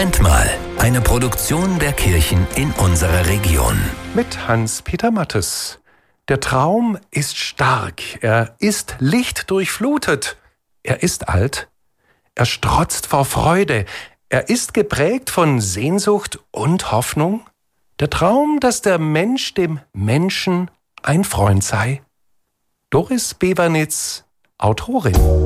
Moment mal, eine Produktion der Kirchen in unserer Region. Mit Hans-Peter Mattes. Der Traum ist stark, er ist lichtdurchflutet, er ist alt, er strotzt vor Freude, er ist geprägt von Sehnsucht und Hoffnung. Der Traum, dass der Mensch dem Menschen ein Freund sei. Doris Bevernitz, Autorin.